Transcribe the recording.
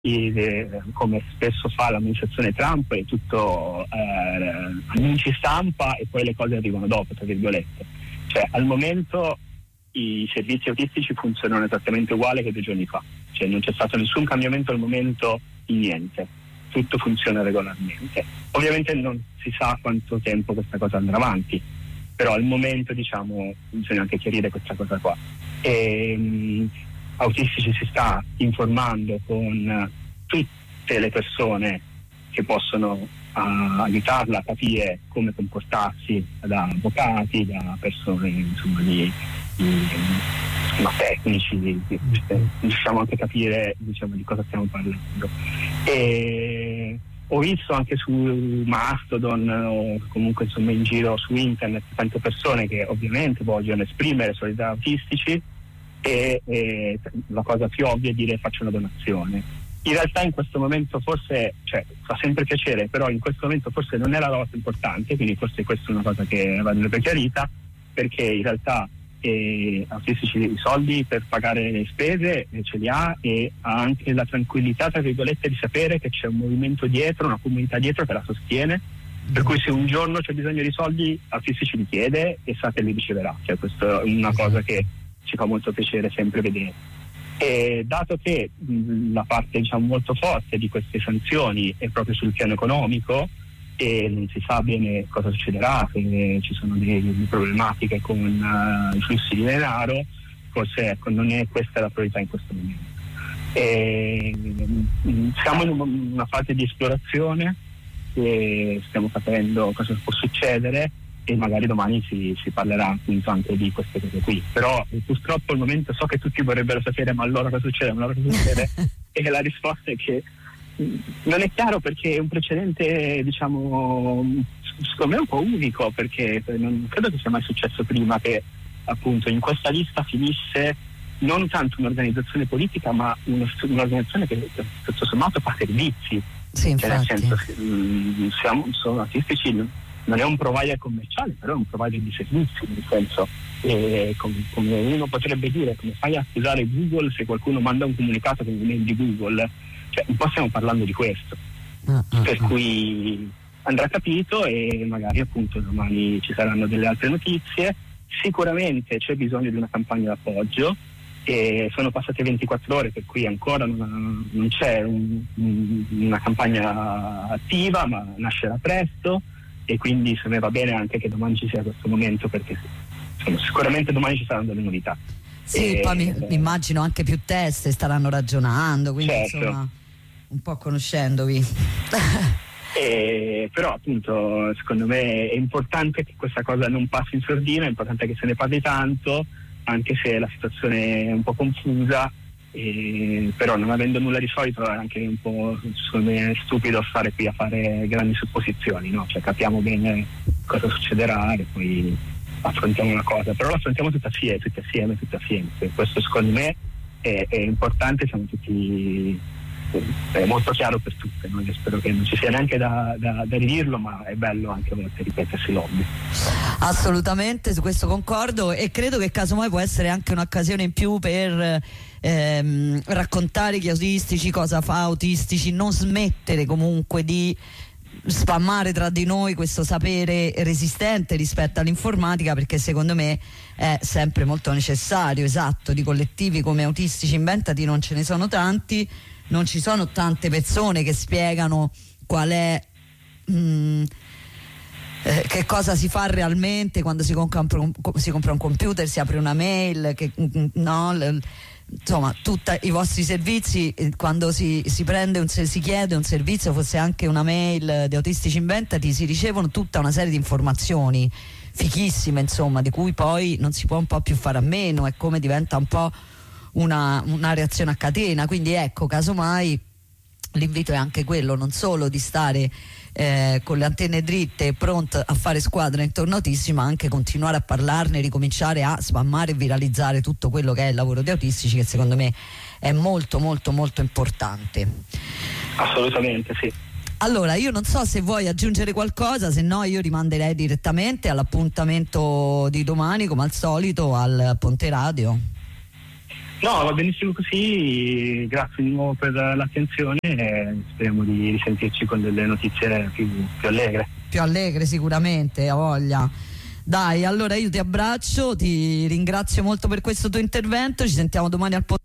come spesso fa l'amministrazione Trump, è tutto annunci stampa e poi le cose arrivano dopo, tra virgolette. Cioè, al momento i servizi autistici funzionano esattamente uguale che 2 giorni fa, cioè non c'è stato nessun cambiamento al momento di niente, tutto funziona regolarmente. Ovviamente non si sa quanto tempo questa cosa andrà avanti, però al momento, diciamo, bisogna anche chiarire questa cosa qua. Autistici si sta informando con tutte le persone che possono aiutarla a capire come comportarsi, da avvocati, da persone insomma tecnici, riusciamo anche a capire, diciamo, di cosa stiamo parlando. E ho visto anche su Mastodon o comunque insomma in giro su internet tante persone che ovviamente vogliono esprimere solidarietà autistici e la cosa più ovvia è dire faccio una donazione. In realtà in questo momento forse, cioè, fa sempre piacere, però in questo momento forse non è la cosa importante, quindi forse questa è una cosa che andrebbe chiarita, perché in realtà autistici i soldi per pagare le spese ce li ha, e ha anche la tranquillità, tra virgolette, di sapere che c'è un movimento dietro, una comunità dietro che la sostiene, per cui se un giorno c'è bisogno di soldi autistici li chiede e sa che li riceverà. Cioè, questa è una cosa che ci fa molto piacere sempre vedere. E dato che la parte, diciamo, molto forte di queste sanzioni è proprio sul piano economico e non si sa bene cosa succederà, se ci sono delle problematiche con i flussi di denaro, forse ecco, non è questa la priorità in questo momento. Siamo in una fase di esplorazione e stiamo capendo cosa può succedere, e magari domani si parlerà appunto anche di queste cose qui. Però purtroppo al momento so che tutti vorrebbero sapere ma allora cosa succede, e la risposta è che non è chiaro, perché è un precedente, diciamo, secondo me un po' unico, perché non credo che sia mai successo prima che appunto in questa lista finisse non tanto un'organizzazione politica ma un'organizzazione che tutto sommato fa servizi. Sì, cioè, nel senso, sono autistici, non è un provider commerciale, però è un provider di servizi, nel senso, come uno potrebbe dire, come fai a accusare Google se qualcuno manda un comunicato con l'email di Google? Cioè, un po' stiamo parlando di questo, per cui andrà capito e magari appunto domani ci saranno delle altre notizie. Sicuramente c'è bisogno di una campagna d'appoggio, e sono passate 24 ore, per cui ancora non c'è una campagna attiva, ma nascerà presto, e quindi se ne va bene anche che domani ci sia questo momento, perché sicuramente domani ci saranno delle novità. Sì, poi mi immagino anche più teste staranno ragionando, quindi certo, insomma un po' conoscendovi. Però appunto secondo me è importante che questa cosa non passi in sordina, è importante che se ne parli tanto, anche se la situazione è un po' confusa, però non avendo nulla di solito è anche un po', secondo me, stupido stare qui a fare grandi supposizioni, no? Cioè, capiamo bene cosa succederà e poi affrontiamo una cosa, però lo affrontiamo tutti assieme. Questo secondo me è importante, siamo tutti, è molto chiaro per tutte, no? Io spero che non ci sia neanche da ridirlo, ma è bello anche a volte ripetersi l'obbligo. Assolutamente, su questo concordo, e credo che casomai può essere anche un'occasione in più per raccontare gli autistici, cosa fa autistici, non smettere comunque di spammare tra di noi questo sapere resistente rispetto all'informatica, perché secondo me è sempre molto necessario. Esatto, di collettivi come Autistici Inventati non ce ne sono tanti, non ci sono tante persone che spiegano qual è che cosa si fa realmente quando si compra un computer, si apre una mail, insomma, tutti i vostri servizi, quando si prende si chiede un servizio, fosse anche una mail di Autistici Inventati, si ricevono tutta una serie di informazioni fichissime, insomma, di cui poi non si può un po' più fare a meno, è come diventa un po' una reazione a catena. Quindi ecco, casomai l'invito è anche quello, non solo di stare con le antenne dritte e pronte a fare squadra intorno a Autistici, ma anche continuare a parlarne, ricominciare a spammare e viralizzare tutto quello che è il lavoro di Autistici, che secondo me è molto molto molto importante. Assolutamente sì. Allora, io non so se vuoi aggiungere qualcosa, se no io rimanderei direttamente all'appuntamento di domani, come al solito, al Ponte Radio. No, va benissimo così, grazie di nuovo per l'attenzione e speriamo di risentirci con delle notizie più allegre. Più allegre sicuramente, ha voglia. Dai, allora io ti abbraccio, ti ringrazio molto per questo tuo intervento, ci sentiamo domani al